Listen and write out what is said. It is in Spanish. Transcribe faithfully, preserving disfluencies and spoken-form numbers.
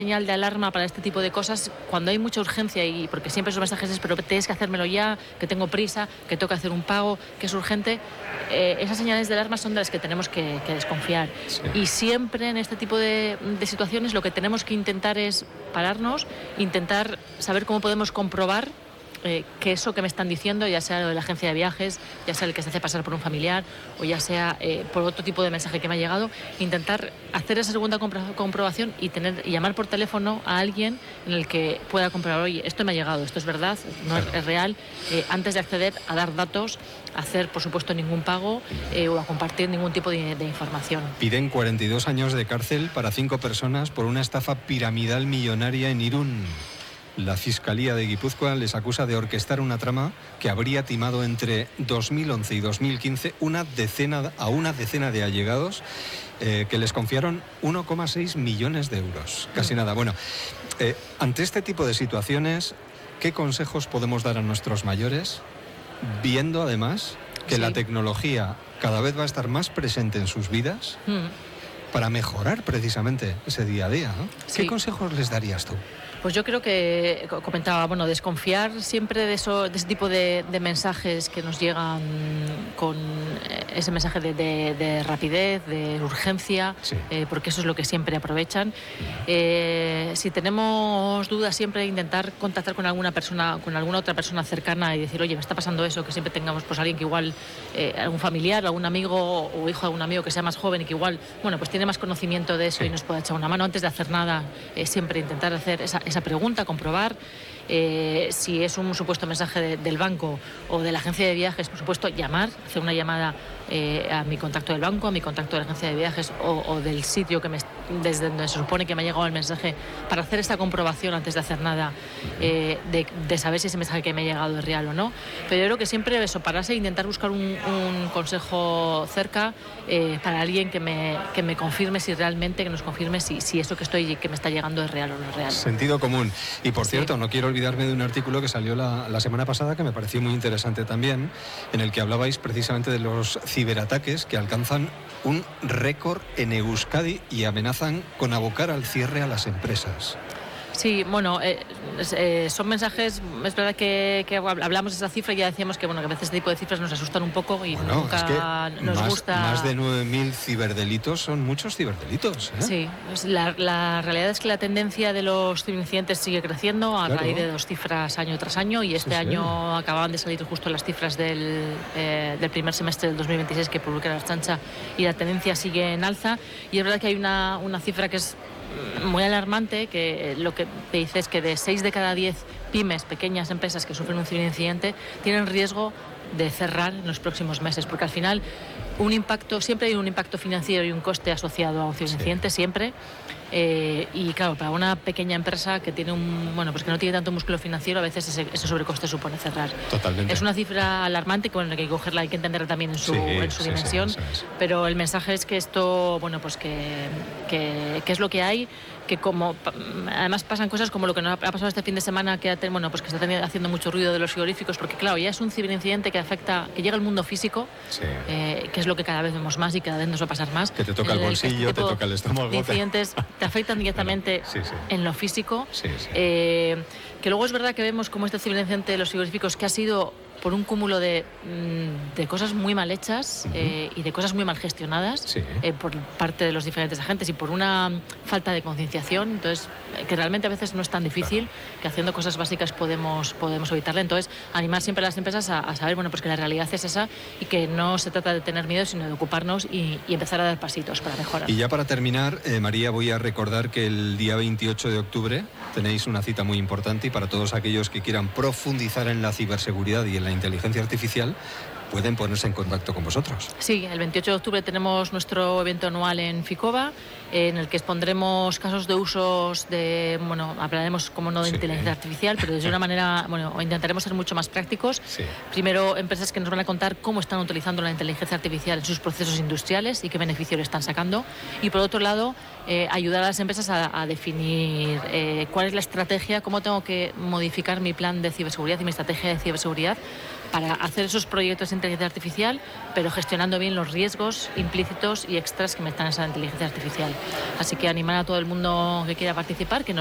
señal de alarma para este tipo de cosas cuando hay mucha urgencia, y porque siempre esos mensajes es pero tienes que hacérmelo ya, que tengo prisa, que tengo que hacer un pago, que es urgente. Eh, esas señales de alarma son de las que tenemos que, que desconfiar. Sí. Y siempre en este tipo de, de situaciones lo que tenemos que intentar es pararnos, intentar saber cómo podemos comprobar Eh, que eso que me están diciendo, ya sea lo de la agencia de viajes, ya sea el que se hace pasar por un familiar, o ya sea eh, por otro tipo de mensaje que me ha llegado, intentar hacer esa segunda compro- comprobación y tener y llamar por teléfono a alguien en el que pueda comprobar, oye, esto me ha llegado, esto es verdad, no es, es real, eh, antes de acceder a dar datos, a hacer, por supuesto, ningún pago eh, o a compartir ningún tipo de, de información. Piden cuarenta y dos años de cárcel para cinco personas por una estafa piramidal millonaria en Irún. La Fiscalía de Guipúzcoa les acusa de orquestar una trama que habría timado entre dos mil once y dos mil quince una decena, a una decena de allegados eh, que les confiaron uno coma seis millones de euros. Casi nada. Bueno, eh, ante este tipo de situaciones, ¿qué consejos podemos dar a nuestros mayores? Viendo además que sí. la tecnología cada vez va a estar más presente en sus vidas mm. para mejorar precisamente ese día a día, ¿no? Sí. ¿Qué consejos les darías tú? Pues yo creo que, comentaba, bueno, desconfiar siempre de, eso, de ese tipo de, de mensajes que nos llegan con ese mensaje de, de, de rapidez, de urgencia, sí. eh, porque eso es lo que siempre aprovechan. Eh, si tenemos dudas, siempre intentar contactar con alguna persona, con alguna otra persona cercana y decir, oye, me está pasando eso, que siempre tengamos pues alguien que igual, eh, algún familiar, algún amigo o hijo de algún amigo que sea más joven y que igual, bueno, pues tiene más conocimiento de eso sí. y nos pueda echar una mano antes de hacer nada. Eh, siempre intentar hacer esa esa pregunta, comprobar eh, si es un supuesto mensaje de, del banco o de la agencia de viajes, por supuesto, llamar, hacer una llamada eh, a mi contacto del banco, a mi contacto de la agencia de viajes o, o del sitio que me, desde donde se supone que me ha llegado el mensaje, para hacer esta comprobación antes de hacer nada, eh, de, de saber si ese mensaje que me ha llegado es real o no. Pero yo creo que siempre eso, pararse e intentar buscar un, un consejo cerca eh, para alguien que me, que me confirme si realmente, que nos confirme si, si eso que estoy que me está llegando es real o no es real. Sentido común. Y por cierto, sí. no quiero olvidarme de un artículo que salió la, la semana pasada que me pareció muy interesante también, en el que hablabais precisamente de los ciberataques que alcanzan un récord en Euskadi y amenazan con abocar al cierre a las empresas. Sí, bueno, eh, eh, son mensajes, es verdad que, que hablamos de esa cifra y ya decíamos que, bueno, que a veces este tipo de cifras nos asustan un poco y bueno, nunca es que nos más, gusta... Más de nueve mil ciberdelitos son muchos ciberdelitos, ¿eh? Sí, pues la, la realidad es que la tendencia de los ciberincidentes sigue creciendo a claro. raíz de dos cifras año tras año y este sí, año sí. acababan de salir justo las cifras del, eh, del primer semestre del dos mil veintiséis que publica la Ertzaintza y la tendencia sigue en alza y es verdad que hay una, una cifra que es muy alarmante, que lo que te dice es que de seis de cada diez pymes, pequeñas empresas que sufren un ciberincidente, tienen riesgo de cerrar en los próximos meses, porque al final un impacto, siempre hay un impacto financiero y un coste asociado a un ciberincidente, sí. siempre. Eh, y claro, para una pequeña empresa que tiene un bueno pues que no tiene tanto músculo financiero, a veces ese, ese sobrecoste supone cerrar. Totalmente. Es una cifra alarmante que bueno, hay que cogerla, hay que entenderla también en su, sí, en su sí, dimensión, sí, es. Pero el mensaje es que esto, bueno, pues que, que, que es lo que hay, que como además pasan cosas como lo que nos ha pasado este fin de semana, que ha, bueno, pues que está haciendo mucho ruido de los frigoríficos, porque claro, ya es un ciberincidente que afecta, que llega al mundo físico, sí. eh, que es lo que cada vez vemos más y cada vez nos va a pasar más. Que te toca el, el bolsillo, este te toca el estómago. De incidentes te afectan directamente bueno, sí, sí. en lo físico. Sí, sí. Eh, que luego es verdad que vemos como este ciberincidente de los frigoríficos que ha sido por un cúmulo de, de cosas muy mal hechas uh-huh. eh, y de cosas muy mal gestionadas sí. eh, por parte de los diferentes agentes y por una falta de concienciación, entonces que realmente a veces no es tan difícil, claro. que haciendo cosas básicas podemos podemos evitarla. Entonces animar siempre a las empresas a, a saber bueno pues que la realidad es esa y que no se trata de tener miedo sino de ocuparnos y, y empezar a dar pasitos para mejorar. Y ya para terminar, eh, María, voy a recordar que el día veintiocho de octubre tenéis una cita muy importante y para todos aquellos que quieran profundizar en la ciberseguridad y en la inteligencia artificial pueden ponerse en contacto con vosotros. Sí, el veintiocho de octubre tenemos nuestro evento anual en Ficova, en el que expondremos casos de usos de, bueno, hablaremos como no de sí. inteligencia artificial, pero de una manera, bueno, intentaremos ser mucho más prácticos. Sí. Primero, empresas que nos van a contar cómo están utilizando la inteligencia artificial en sus procesos industriales y qué beneficio le están sacando. Y por otro lado, eh, ayudar a las empresas a, a definir eh, cuál es la estrategia, cómo tengo que modificar mi plan de ciberseguridad y mi estrategia de ciberseguridad para hacer esos proyectos de inteligencia artificial, pero gestionando bien los riesgos implícitos y extras que metan esa inteligencia artificial. Así que animar a todo el mundo que quiera participar, que nos